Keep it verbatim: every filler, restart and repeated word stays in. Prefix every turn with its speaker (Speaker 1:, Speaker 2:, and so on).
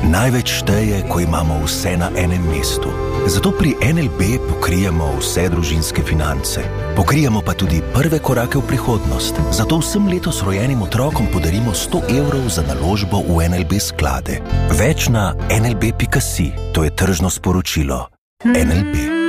Speaker 1: Največ šteje, ko imamo vse na enem mestu. Zato pri N L B pokrijemo vse družinske finance. Pokrijemo pa tudi prve korake v prihodnost. Zato vsem letos rojenim otrokom podarimo sto evrov za naložbo v N L B sklade. Več na en el be pika si, to je tržno sporočilo. N L B.